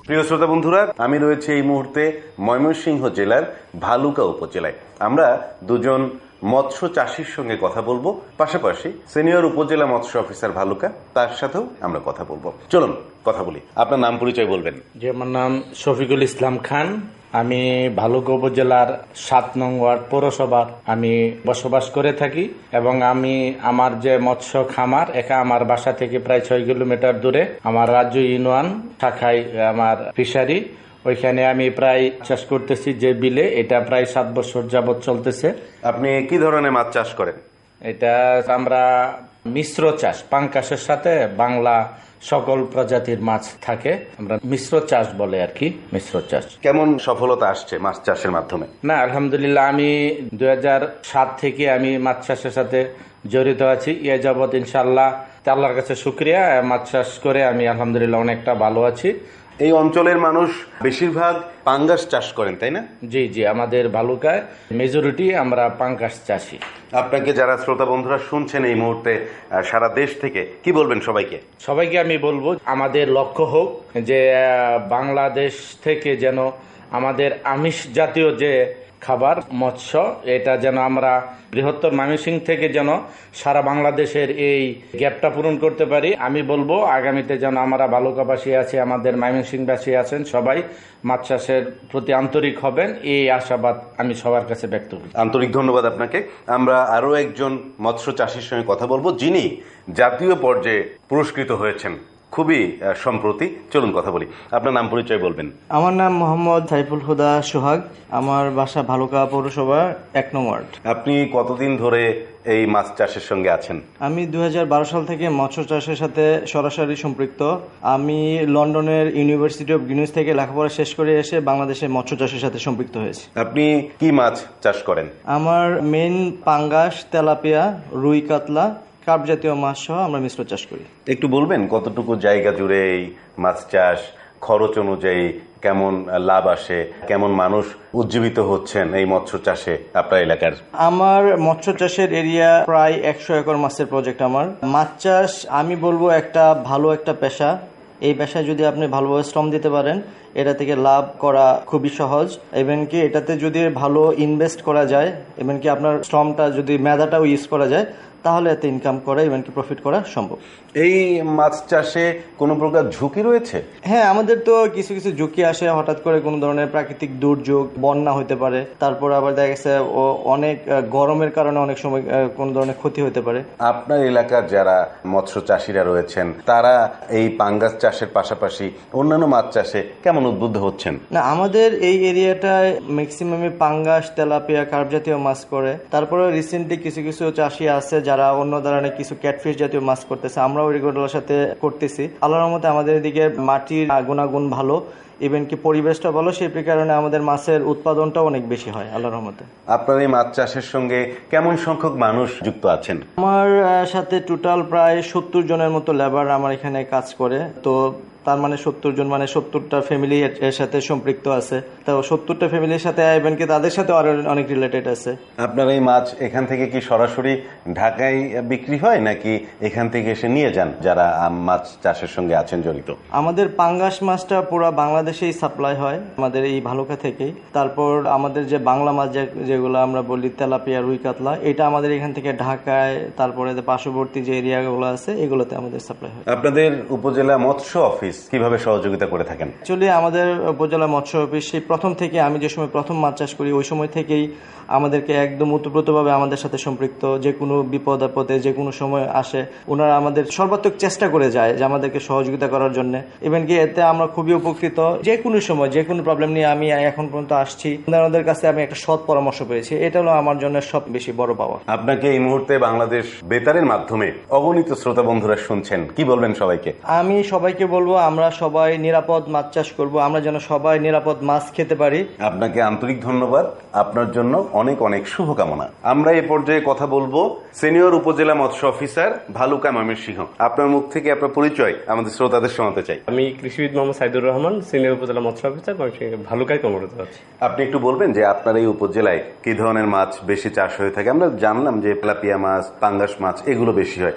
প্রিয় শ্রোতা বন্ধুরা, আমি রয়েছে এই মুহূর্তে ময়মনসিংহ জেলার ভালুকা উপজেলায়। আমরা দুজন মৎস্য চাষীর সঙ্গে কথা বলবো, পাশাপাশি সিনিয়র উপজেলা মৎস্য অফিসার ভালুকা, তার সাথেও আমরা কথা বলবো। চলুন কথা বলি। আপনার নাম পরিচয় বলবেন? জি, আমার নাম শফিকুল ইসলাম খান। আমি ভালুকা উপজেলার 7 নং ওয়ার্ড পৌরসভার আমি বসবাস করে থাকি এবং আমি আমার যে মৎস্য খামার, একা আমার বাসা থেকে প্রায় 6 কিলোমিটার দূরে আমার রাজ্য ইউনিয়ন শাখায় আমার ফিশারি, ওইখানে আমি প্রায় চাষ করতেছি। যে বিলে এটা প্রায় 7 বছর যাবৎ চলতেছে। আপনি কি ধরনের মাছ চাষ করেন? এটা আমরা মিশ্র চাষ, পাঙ্কাশের সাথে বাংলা সকল প্রজাতির মাছ থাকে, আমরা মিশ্র চাষ বলে আর কি। মিশ্র চাষ কেমন সফলতা আসছে মাছ চাষের মাধ্যমে? না, আলহামদুলিল্লাহ, আমি 2007 থেকে আমি মাছ চাষের সাথে জড়িত আছি। এ যাবৎ ইনশাআল্লাহ আল্লাহর কাছে শুকরিয়া, মাছ চাষ করে আমি আলহামদুলিল্লাহ অনেকটা ভালো আছি। এই অঞ্চলের মানুষ বেশিরভাগ পাঙ্গাস চাষ করেন, তাই না? জি জি, আমাদের ভালুকায় মেজরিটি আমরা পাঙ্গাস চাষি। আপনাকে যারা শ্রোতা বন্ধুরা শুনছেন এই মুহূর্তে সারা দেশ থেকে, কি বলবেন সবাইকে? আমি বলবো আমাদের লক্ষ্য হোক যে বাংলাদেশ থেকে যেন আমাদের আমিষ জাতীয় যে খাবার মৎস্য, এটা যেন আমরা বৃহত্তর ময়মনসিংহ থেকে যেন সারা বাংলাদেশের এই গ্যাপটা পূরণ করতে পারি। আমি বলবো আগামীতে যেন আমরা ভালুকাবাসী আছি, আমাদের ময়মনসিংহবাসী আছেন, সবাই মাছ চাষের প্রতি আন্তরিক হবেন, এই আশাবাদ আমি সবার কাছে ব্যক্ত করি। আন্তরিক ধন্যবাদ আপনাকে। আমরা আরো একজন মৎস্য চাষীর সঙ্গে কথা বলবো, যিনি জাতীয় পর্যায়ে পুরস্কৃত হয়েছেন খুবই সম্প্রতি। চলুন কথা বলি। আপনার নাম পরিচয় বলবেন? আমার নাম মোহাম্মদ সাইফুল হুদা সোহাগ। আমার বাসা ভালুকা পৌরসভা 1 নং ওয়ার্ড। আপনি কতদিন ধরে এই মাছ চাষের সঙ্গে আছেন? আমি 2012 সাল থেকে মৎস্য চাষের সাথে সরাসরি সম্পৃক্ত। আমি লন্ডনের ইউনিভার্সিটি অফ গ্রিনউইচ থেকে লেখাপড়া শেষ করে এসে বাংলাদেশে মৎস্য চাষের সাথে সম্পৃক্ত হয়েছি। আপনি কি মাছ চাষ করেন? আমার মেইন পাঙ্গাস, তেলাপিয়া, রুই, কাতলা, কার্প জাতীয় মাছ সহ আমরা মিশ্র চাষ করি। একটু বলবেন কতটুকু জায়গা জুড়ে এই মাছ চাষ, খরচ অনুযায়ী কেমন লাভ আসে, কেমন মানুষ উজ্জীবিত হচ্ছেন এই মৎস্য চাষে আপনার এলাকার? আমার মৎস্য চাষের এরিয়া প্রায় 100 একর মাছের প্রজেক্ট। আমার মাছ চাষ আমি বলবো একটা ভালো একটা পেশা। এই পেশায় যদি আপনি ভালোভাবে শ্রম দিতে পারেন, এটা থেকে লাভ করা খুবই সহজ। ইভেন কি এটাতে যদি ভালো ইনভেস্ট করা যায়, ইভেন কি আপনার শ্রমটা যদি মেধাটাও ইউজ করা যায়, তাহলে এতে ইনকাম করা, ইভেন কি প্রফিট করা সম্ভব। এই মাছ চাষে কোনো প্রকার ঝুঁকি রয়েছে? হ্যাঁ, আমাদের তো কিছু কিছু ঝুঁকি আসে। হঠাৎ করে কোনো ধরনের প্রাকৃতিক দুর্যোগ, বন্যা হতে পারে। তারপর আবার দেখা গেছে অনেক গরমের কারণে অনেক সময় কোনো ধরনের ক্ষতি হতে পারে। আপনার এলাকার যারা মৎস্য চাষিরা রয়েছেন, তারা এই পাঙ্গাস চাষের পাশাপাশি অন্যান্য মাছ চাষে কেমন উদ্বুদ্ধ হচ্ছেন? না, আমাদের এই এরিয়াটায় ম্যাক্সিমামই পাঙ্গাস, তেলাপিয়া, কার্প জাতীয় মাছ করে। তারপরে রিসেন্টলি কিছু কিছু চাষি আছে যারা অন্য ধরনের কিছু ক্যাটফিশ জাতীয় মাছ করতেছে। আমরাও এগুলোর সাথে করতেছি। আল্লাহর রহমতে আমাদের এদিকে মাটির গুণাগুণ ভালো, ইভেন কি পরিবেশটা ভালো, সেই কারণে আমাদের মাছের উৎপাদনটাও অনেক বেশি হয় আল্লাহর রহমতে। আপনার এই মাছ চাষের সঙ্গে কেমন সংখ্যক মানুষ যুক্ত আছেন? আমার সাথে টোটাল প্রায় 70 জনের মতো লেবার আমার এখানে কাজ করে। তো তার মানে 70 জন, মানে 70টা ফ্যামিলি এর সাথে সম্পৃক্ত আছে। তো 70টা ফ্যামিলির সাথে ইভেন কি তাদের সাথে আরো অনেক রিলেটেড আছে। আপনার এই মাছ এখান থেকে কি সরাসরি ঢাকায় বিক্রি হয়, নাকি এখান থেকে এসে নিয়ে যান যারা মাছ চাষের সঙ্গে আছেন জড়িত? আমাদের পাঙ্গাস মাছটা পুরো বাংলাদেশেই সাপ্লাই হয়, আমাদের এই ভালুকা থেকেই। তারপর আমাদের যে বাংলা মাছ যেগুলো আমরা বলি তেলাপিয়া, রুই, কাতলা, এটা আমাদের এখান থেকে ঢাকায়, তারপরে পার্শ্ববর্তী যে এরিয়াগুলো আছে এগুলোতে আমাদের সাপ্লাই হয়। আপনাদের উপজেলা মৎস্য অফিস কিভাবে সহযোগিতা করে থাকেন? অ্যাকচুয়ালি আমাদের উপজেলা মৎস্য অফিস সেই প্রথম থেকে, আমি যে সময় প্রথম মাছ চাষ করি ওই সময় থেকেই আমাদেরকে একদম ওতপ্রোতভাবে আমাদের সাথে সম্পৃক্ত। যে কোনো বিপদ আপদে যে কোনো সময় আসে, ওনারা আমাদের সর্বাত্মক চেষ্টা করে যায় যে আমাদেরকে সহযোগিতা করার জন্য। ইভেন কি এতে আমরা খুবই উপকৃত। যে কোনো সময় যে কোনো প্রবলেম নিয়ে আমি এখন পর্যন্ত আসছি, ওনাদের কাছে আমি একটা সৎ পরামর্শ পেয়েছি। এটা হলো আমার জন্য সব বেশি বড় পাওয়া। আপনাকে এই মুহূর্তে বাংলাদেশ বেতারের মাধ্যমে অগণিত শ্রোতা বন্ধুরা শুনছেন, কি বলবেন সবাইকে? আমি সবাইকে বলবো আমরা সবাই নিরাপদ মাছ চাষ করব, আমরা যেন সবাই নিরাপদ মাছ খেতে পারি। আপনাকে আন্তরিক ধন্যবাদ, আপনার জন্য অনেক অনেক শুভকামনা। আমরা এ পর্যায়ে কথা বলবো সিনিয়র উপজেলা মৎস্য অফিসার ভালুকা ময়মনসিংহ। আপনার মুখ থেকে আপনার পরিচয় আমাদের শ্রোতাদের শোনাতে চাই। আমি কৃষিবিদ মোহাম্মদ সাইদুর রহমান, সিনিয়র উপজেলা মৎস্য অফিসার, ভালুকায় কর্মরত আছি। আপনি একটু বলবেন যে আপনার এই উপজেলায় কি ধরনের মাছ বেশি চাষ হয়ে থাকে? আমরা জানলাম যে তেলাপিয়া মাছ, পাঙ্গাস মাছ এগুলো বেশি হয়।